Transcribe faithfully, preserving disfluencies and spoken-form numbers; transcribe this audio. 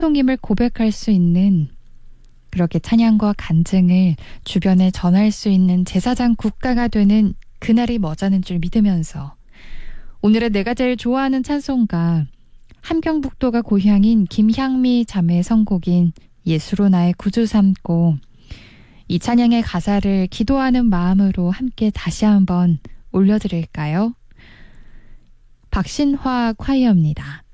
통임을 고백할 수 있는, 그렇게 찬양과 간증을 주변에 전할 수 있는 제사장 국가가 되는 그날이 머지않은 줄 믿으면서 오늘의 내가 제일 좋아하는 찬송가, 함경북도가 고향인 김향미 자매의 선곡인 예수로 나의 구주 삼고, 이 찬양의 가사를 기도하는 마음으로 함께 다시 한번 올려드릴까요? 박신화 콰이어입니다.